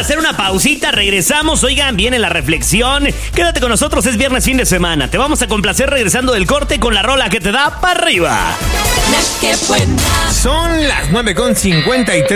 hacer una pausita, regresamos. Oigan, viene la reflexión. Quédate con nosotros, es viernes, fin de semana. Te vamos a complacer regresando del corte con la rola que te da para arriba. Son las 9:53.